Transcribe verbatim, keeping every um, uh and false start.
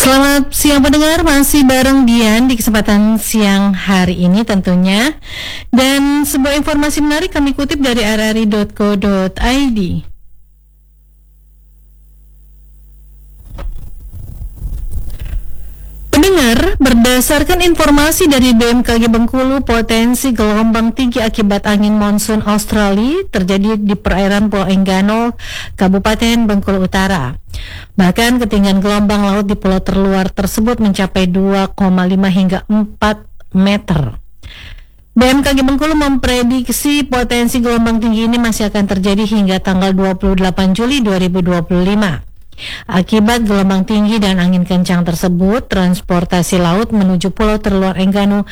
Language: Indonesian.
Selamat siang pendengar, masih bareng Dian di kesempatan siang hari ini tentunya. Dan sebuah informasi menarik kami kutip dari r r i dot co dot i d. Pendengar, berdasarkan informasi dari B M K G Bengkulu, potensi gelombang tinggi akibat angin monsun Australia terjadi di perairan Pulau Enggano, Kabupaten Bengkulu Utara. Bahkan ketinggian gelombang laut di pulau terluar tersebut mencapai dua koma lima hingga empat meter. B M K G Bengkulu memprediksi potensi gelombang tinggi ini masih akan terjadi hingga tanggal dua puluh delapan Juli dua ribu dua puluh lima. Akibat gelombang tinggi dan angin kencang tersebut, transportasi laut menuju pulau terluar Enggano